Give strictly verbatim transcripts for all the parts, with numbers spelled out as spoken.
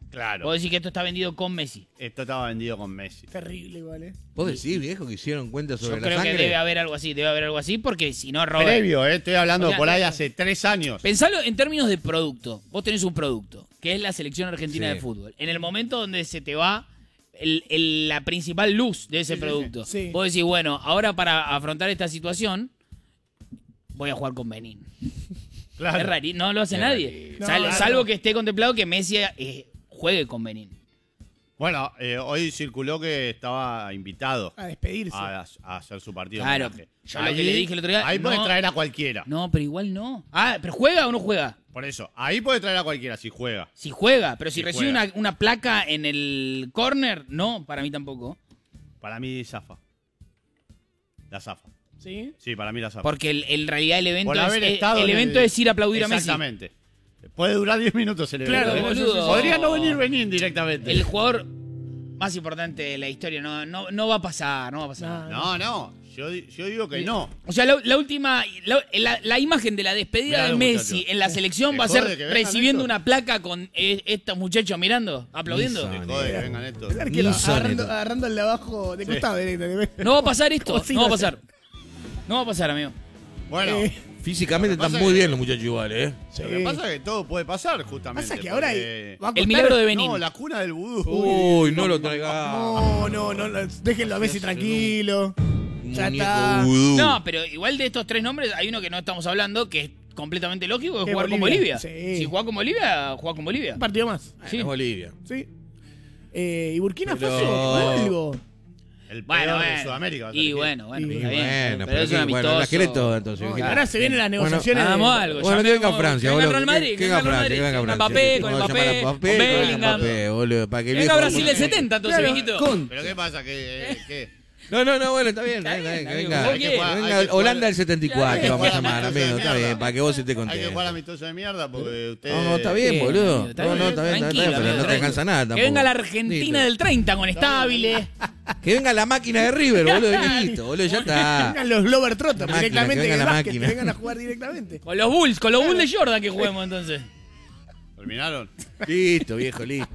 Claro. Vos decís que esto está vendido con Messi. Esto estaba vendido con Messi. Terrible igual, ¿eh? ¿Vos decís, viejo, que hicieron cuenta sobre Yo la creo sangre? que debe haber algo así, debe haber algo así, porque si no, Robert... Previo, eh, estoy hablando O sea, por ahí hace tres años. Pensalo en términos de producto. Vos tenés un producto, que es la selección argentina Sí. de fútbol. En el momento donde se te va el- el- la principal luz de ese Sí, sí, producto, sí. Sí. vos decís, bueno, ahora para afrontar esta situación, voy a jugar con Benín. Claro. Es raro, no lo hace Es nadie. rarísimo. Sal- No, claro. Salvo que esté contemplado que Messi eh, juegue con Benín. Bueno, eh, hoy circuló que estaba invitado A despedirse. a, a hacer su partido. Claro. homenaje. Yo lo que le dije el otro día, Ahí no- puede traer a cualquiera. No, pero igual no. Ah, ¿pero juega o no juega? Por eso, ahí puede traer a cualquiera si juega. Si juega, pero si, Si recibe juega. una, una placa en el corner, no, para mí tampoco. Para mí, zafa. La zafa. ¿Sí? Sí, para mí la zafa. Porque el- en realidad el evento, Por es, haber el, estado el en evento el- es ir a aplaudir a Messi. Exactamente. Puede durar diez minutos el evento. Claro, ¿eh? boludo. Podría no venir Benín directamente. El jugador más importante de la historia no, no, no va a pasar, no va a pasar. No. No, no. Yo, di- yo digo que no. O sea, la, la última, la, la- la imagen de la despedida Mirá de los Messi muchachos. en la selección ¿Te va a jode ser que vengan recibiendo estos? una placa con eh, estos muchachos mirando, aplaudiendo. Nissan. Te jode que vengan estos. El arquero Nissan, agarrando, esto. agarrando el de abajo de Sí. costado directo. No va a pasar esto, Como si no va a no pasar. No va a pasar, amigo. Bueno, Eh, Físicamente Lo que están pasa muy que- bien los muchachos igual, ¿eh? Sí. lo que pasa es que todo puede pasar, justamente. Pasa que ahora hay- porque- va a El costar- milagro de Benín. No, la cuna del vudú. Uy, no lo traigas. No, no, no, no, déjenlo a Messi tranquilo. Ya Muñeco está. vudú. No, pero igual de estos tres nombres hay uno que no estamos hablando que es completamente lógico, que es Que jugar con Bolivia. Bolivia. Sí. Si juega con Bolivia, juega con Bolivia. Un partido más. Bueno, Sí. es Bolivia. Sí. Eh, y Burkina Pero- Faso, algo. El Bueno, peor de bueno. Sudamérica. va a Y tener que- bueno, bueno, Y está bien. Bueno, pero, pero es un aquí, bueno, amistoso. las querés todas entonces. No, y viejito. ahora se vienen las negociaciones. de- Hagamos algo. Bueno, que venga llamemos- Francia, que venga boludo. Real Madrid, Que que venga venga Real Francia, que Madrid, venga con Francia. Mbappé, con Vamos a llamar Mbappé, a con Mbappé, con Bellingham. Mbappé, boludo, para que el Venga viejo- Brasil del setenta, entonces, Claro, viejito. con- ¿Pero qué pasa? ¿Que, que No, no, no, bueno, está bien, está Está bien, bien, que amigo, venga. ¿vos Hay qué? que jugar- Hay venga, que jugar- Holanda del setenta y cuatro, hay que vamos a jugar llamar, amistoso de amigo, está mierda. bien, para que vos estés hay que jugar contento. amistoso de mierda porque ustedes... No, no, está bien, Bien, boludo. amigo, está No, no, bien, está bien, está tranquilo, bien, pero amigo, no te tranquilo. alcanza nada tampoco. Que venga la Argentina Listo. del treinta con Estable. Que venga la máquina de River, boludo, y listo, boludo, ya está. Vengan los Glover Trotter La máquina, directamente que venga del la básquet, máquina. que vengan a jugar directamente. Con los Bulls, con los Bulls de Jordan que juguemos entonces. ¿Terminaron? Listo, viejo, listo.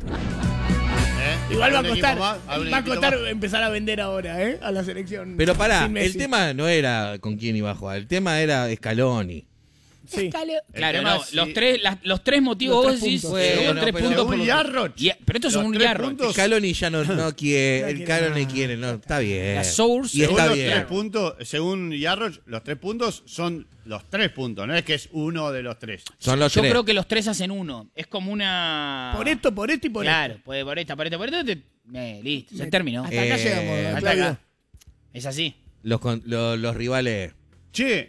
¿Eh? Igual va a ¿Algún costar, equipo más? ¿Algún va a equipito costar más? empezar a vender ahora, ¿eh? A la selección. Pero pará, sin Messi. el tema no era con quién iba a jugar, el tema era Scaloni. Sí. Claro, tema no, es los si- tres, las- los tres motivos Los vos tres decís, puntos. fue Bueno, los tres pero puntos por un los- Yarroch. Y- pero esto es Los un tres Yarroch. puntos. Scaloni ya no, no quiere, No el quiere Scaloni nada. quiere, no, está bien. La Source, y Según está los bien. tres puntos, según Yarroch, los tres puntos son los tres puntos, no es que es uno de los tres. Son los Yo tres. creo que los tres hacen uno. Es como una... Por esto, por esto y por Claro, puede por esta, por esta, por esta. te- eh, listo, se terminó. Hasta acá Eh, llegamos, Hasta Claudio. acá. Es así. Los, con- los, los rivales. Che,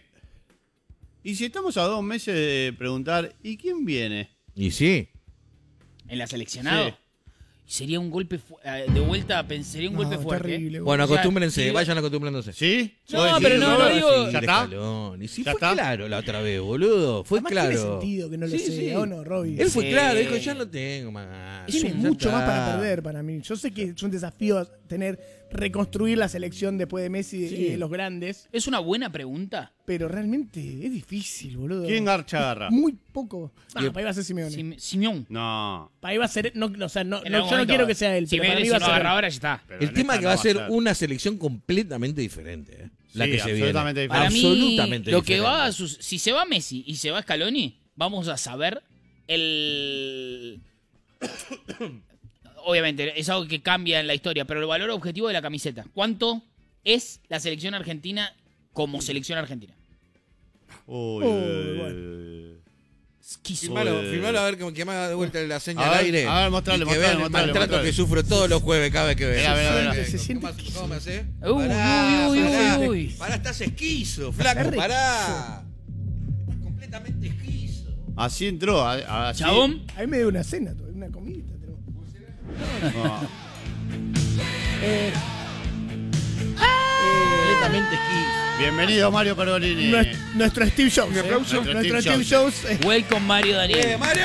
y si estamos a dos meses de preguntar, ¿y quién viene? Y sí. En la seleccionado. Sí. Sería un golpe fu- eh, de vuelta, pens- sería un No, golpe fuerte. terrible, Bueno, O sea, acostúmbrense, si- vayan acostumbrándose. ¿Sí? No, ¿Vos decís, pero no, no Robert? digo- ¿Ya está? Scaloni. Sí, ¿Ya fue está? claro la otra vez, boludo. Fue Además, claro. tiene sentido que no lo Sí, sea, sí. ¿o no, Robbie? Él fue Sí. claro, dijo, ya no tengo más. Tiene Ya mucho está. más para perder para mí. Yo sé que es un desafío tener reconstruir la selección después de Messi Sí. y de los grandes, Es una buena pregunta. pero realmente es difícil, boludo. ¿Quién garcha agarra? Muy poco. No, Y- para ahí va a ser Simeone. Sim- Simeón. No. Para ahí va a ser, no, no, o sea, no, En no, algún yo no momento quiero va- que sea él, Si pero para viene, mí si va no a ser agarra él. ahora, ya está. Pero El en tema esta que va a no ser una selección completamente diferente. eh, La Sí, que se viene. absolutamente diferente. Para mí, Absolutamente lo que diferente. va a sus- si se va Messi y se va Scaloni, vamos a saber el... Obviamente, es algo que cambia en la historia, pero el valor objetivo de la camiseta. ¿Cuánto es la selección argentina como selección argentina? Uy, Uy, uy, bueno. uy. Esquizo. Filmalo, Uy. filmalo a ver que, que me haga de vuelta la señal A al ver, aire. a ver, mostrale, y que mostrale, vean el mostrale, maltrato mostrale. que sufro todos los jueves cada vez que veo. Mirá, mirá, mirá. Se ¿Cómo, siente cómo- cómo me hace? Uy, Pará, uy, uy, pará. uy, uy. Pará, estás esquizo, flaco, Está re pará. Estás completamente esquizo. Así entró. a- a- Así. Chabón, A mí me dio una cena, una comidita. tenemos. No. Eh, Completamente esquizo. Bienvenido, Mario Pergolini. nues- nuestro Steve Jobs. Un eh. aplauso. Nuestro Steve Jobs. eh, welcome Mario Daniel. ¡Eh, Mario!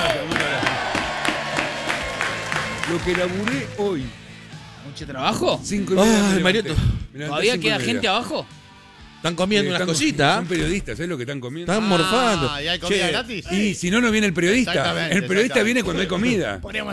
Lo que laburé hoy. ¿Mucho trabajo? Cinco y media. Ay, me levanté. Marioto. Me levanté ¿Todavía cinco y queda media. gente abajo? Están comiendo Sí, unas están- cositas. Son periodistas, ¿sabes lo que están comiendo? Están Ah, morfando. ¿y hay comida Che, gratis? Y si no, no viene el periodista. Exactamente, El periodista exactamente. viene cuando hay comida. Podríamos